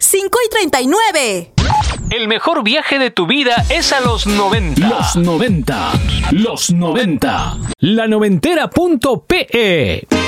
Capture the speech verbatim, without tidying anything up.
cinco y treinta y nueve. El mejor viaje de tu vida es a los noventa. Los noventa. Los noventa. La noventera punto pe.